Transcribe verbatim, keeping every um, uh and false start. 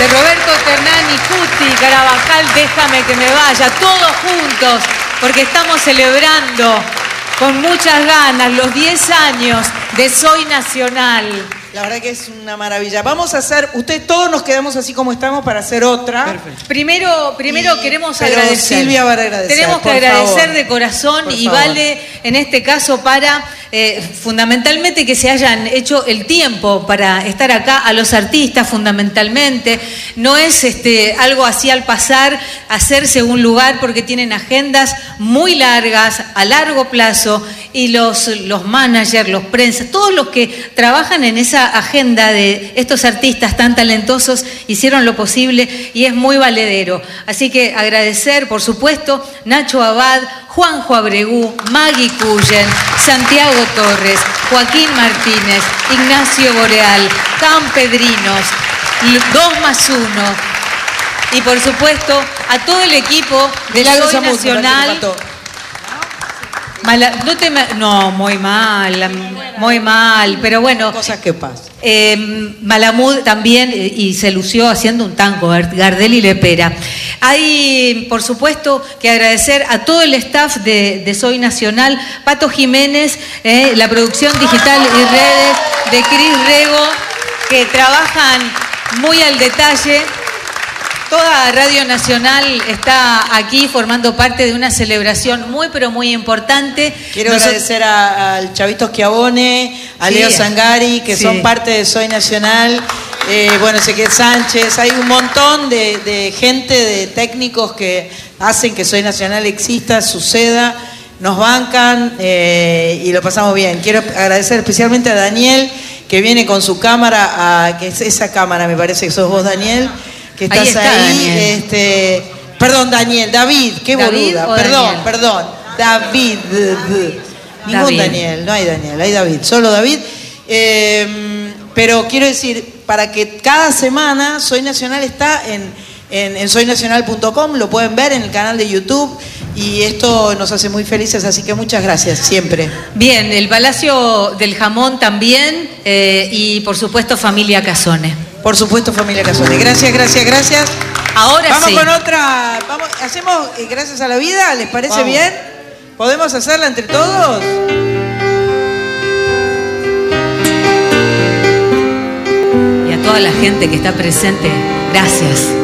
de Roberto Ternani, Cuti, Carabajal, Déjame que me vaya, todos juntos, porque estamos celebrando con muchas ganas los diez años de Soy Nacional. La verdad que es una maravilla. Vamos a hacer, ustedes todos nos quedamos así como estamos para hacer otra. Perfecto. Primero, primero y, queremos pero agradecer. Silvia va a agradecer. Tenemos que agradecer favor. de corazón por y favor. Vale en este caso para eh, fundamentalmente que se hayan hecho el tiempo para estar acá, a los artistas fundamentalmente. No es este, algo así al pasar, hacerse un lugar porque tienen agendas muy largas, a largo plazo, y los, los managers, los prensas, todos los que trabajan en esa agenda de estos artistas tan talentosos hicieron lo posible y es muy valedero. Así que agradecer, por supuesto, Nacho Abad, Juanjo Abregú, Maggie Cullen, Santiago Torres, Joaquín Martínez, Ignacio Boreal, Campedrinos, dos más uno y por supuesto a todo el equipo de la Soy Nacional. Mala, no, te, no, muy mal, muy mal, pero bueno. Cosas que pasan. Eh, Malamud también, y se lució haciendo un tango, Gardel y Lepera. Hay, por supuesto, que agradecer a todo el staff de, de Soy Nacional, Pato Jiménez, eh, la producción digital y redes de Cris Rego, que trabajan muy al detalle. Toda Radio Nacional está aquí formando parte de una celebración muy, pero muy importante. Quiero Nosotros... agradecer a, al Chavito Schiavone, a sí, Leo Zangari, que sí. son parte de Soy Nacional. Eh, bueno, Ezequiel Sánchez. Hay un montón de, de gente, de técnicos que hacen que Soy Nacional exista, suceda. Nos bancan eh, y lo pasamos bien. Quiero agradecer especialmente a Daniel, que viene con su cámara, a, que es esa cámara, me parece que sos vos, Daniel. Que estás ahí, está, ahí este, perdón, Daniel, David, qué David boluda, perdón, Daniel? perdón, David, ningún David. Daniel, no hay Daniel, hay David, solo David, eh, pero quiero decir, para que cada semana Soy Nacional está en, en, en soy nacional punto com, lo pueden ver en el canal de YouTube, y esto nos hace muy felices, así que muchas gracias, siempre. Bien, el Palacio del Jamón también, eh, y por supuesto Familia Casone. Por supuesto, Familia Casone. Gracias, gracias, gracias. Ahora vamos sí. con otra. Vamos, hacemos eh, Gracias a la Vida. ¿Les parece vamos. bien? ¿Podemos hacerla entre todos? Y a toda la gente que está presente, gracias.